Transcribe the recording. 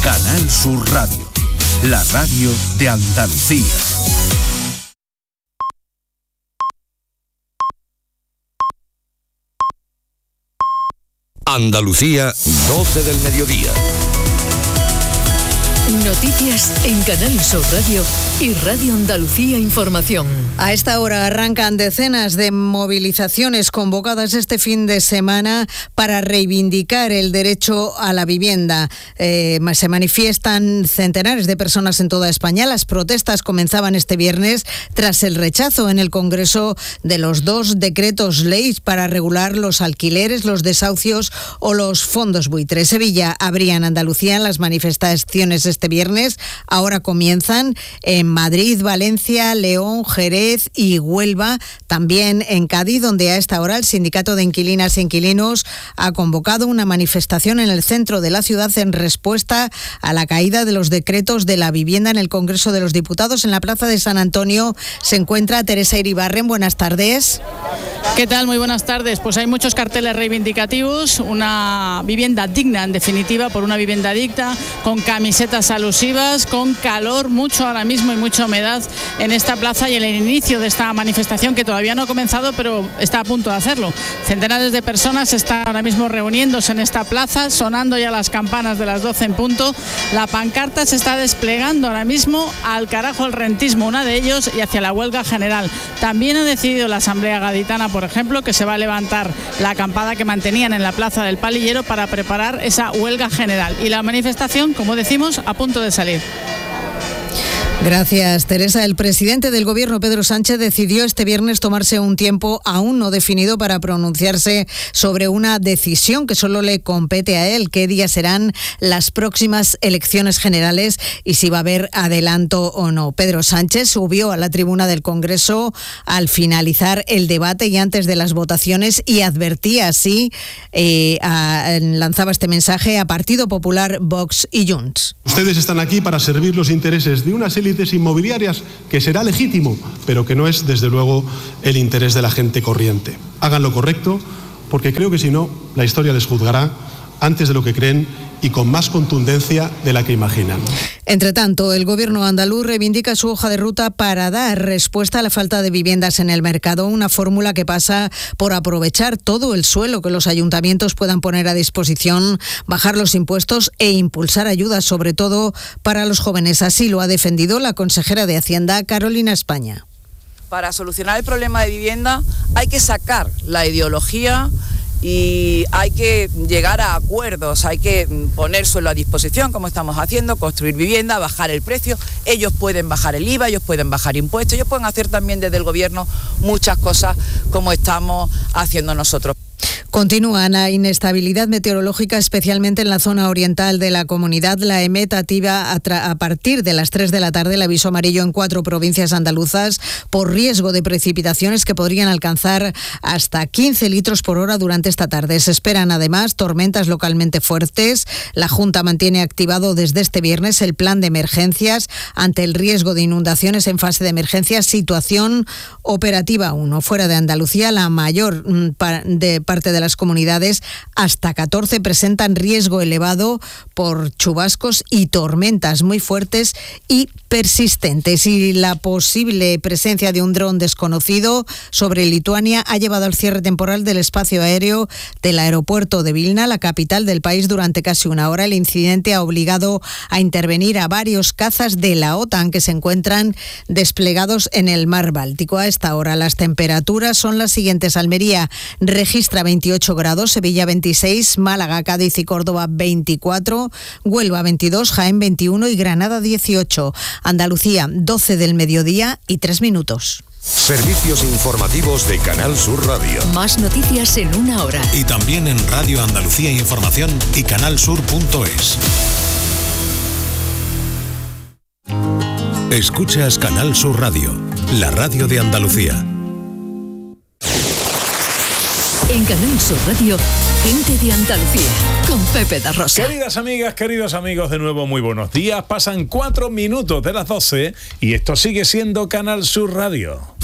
Canal Sur Radio, la radio de Andalucía. Andalucía, 12 del mediodía. Noticias en Canal Sur Radio y Radio Andalucía Información. A esta hora arrancan decenas de movilizaciones convocadas este fin de semana para reivindicar el derecho a la vivienda. Se manifiestan centenares de personas en toda España. Las protestas comenzaban este viernes tras el rechazo en el Congreso de los 2 decretos ley para regular los alquileres, los desahucios o los fondos buitre. Sevilla abría en Andalucía las manifestaciones este viernes. Ahora comienzan en Madrid, Valencia, León, Jerez y Huelva. También en Cádiz, donde a esta hora el Sindicato de Inquilinas e Inquilinos ha convocado una manifestación en el centro de la ciudad en respuesta a la caída de los decretos de la vivienda en el Congreso de los Diputados. En la Plaza de San Antonio se encuentra Teresa Iribarren. Buenas tardes. ¿Qué tal? Muy buenas tardes. Pues hay muchos carteles reivindicativos, una vivienda digna, en definitiva, por una vivienda digna, con camisetas alusivas, con calor, mucho ahora mismo y mucha humedad en esta plaza y en el inicio de esta manifestación que todavía no ha comenzado, pero está a punto de hacerlo. Centenares de personas están ahora mismo reuniéndose en esta plaza, sonando ya las campanas de las 12 en punto. La pancarta se está desplegando ahora mismo al carajo el rentismo, una de ellos, y hacia la huelga general. También ha decidido la Asamblea Gaditana, por ejemplo, que se va a levantar la acampada que mantenían en la Plaza del Palillero para preparar esa huelga general. Y la manifestación, como decimos, a punto de salir. Gracias, Teresa. El presidente del Gobierno, Pedro Sánchez, decidió este viernes tomarse un tiempo aún no definido para pronunciarse sobre una decisión que solo le compete a él: qué día serán las próximas elecciones generales y si va a haber adelanto o no. Pedro Sánchez subió a la tribuna del Congreso al finalizar el debate y antes de las votaciones y advertía así, lanzaba este mensaje a Partido Popular, Vox y Junts. Ustedes están aquí para servir los intereses de unas élites inmobiliarias, que será legítimo, pero que no es, desde luego, el interés de la gente corriente. Hagan lo correcto, porque creo que si no, la historia les juzgará antes de lo que creen y con más contundencia de la que imaginan. Entre tanto, el Gobierno andaluz reivindica su hoja de ruta para dar respuesta a la falta de viviendas en el mercado, una fórmula que pasa por aprovechar todo el suelo que los ayuntamientos puedan poner a disposición, bajar los impuestos e impulsar ayudas, sobre todo para los jóvenes. Así lo ha defendido la consejera de Hacienda, Carolina España. Para solucionar el problema de vivienda hay que sacar la ideología y hay que llegar a acuerdos, hay que poner suelo a disposición, como estamos haciendo, construir vivienda, bajar el precio. Ellos pueden bajar el IVA, ellos pueden bajar impuestos, ellos pueden hacer también desde el Gobierno muchas cosas como estamos haciendo nosotros. Continúa la inestabilidad meteorológica, especialmente en la zona oriental de la comunidad. La EMET activa a partir de las 3 de la tarde el aviso amarillo en 4 provincias andaluzas por riesgo de precipitaciones que podrían alcanzar hasta 15 litros por hora durante esta tarde. Se esperan además tormentas localmente fuertes. La Junta mantiene activado desde este viernes el plan de emergencias ante el riesgo de inundaciones en fase de emergencia, situación operativa 1. Fuera de Andalucía, la mayor parte de las comunidades, hasta 14, presentan riesgo elevado por chubascos y tormentas muy fuertes y persistentes. Y la posible presencia de un dron desconocido sobre Lituania ha llevado al cierre temporal del espacio aéreo del aeropuerto de Vilna, la capital del país, durante casi una hora. El incidente ha obligado a intervenir a varios cazas de la OTAN que se encuentran desplegados en el mar Báltico. A esta hora las temperaturas son las siguientes: Almería registra 28 grados, Sevilla 26, Málaga, Cádiz y Córdoba 24, Huelva 22, Jaén 21 y Granada 18. Andalucía, 12 del mediodía y 3 minutos. Servicios informativos de Canal Sur Radio. Más noticias en una hora. Y también en Radio Andalucía Información y canalsur.es. Escuchas Canal Sur Radio, la radio de Andalucía. En Canal Sur Radio, Gente de Andalucía, con Pepe da Rosa. Queridas amigas, queridos amigos, de nuevo muy buenos días. Pasan 4 minutos de las 12 y esto sigue siendo Canal Sur Radio.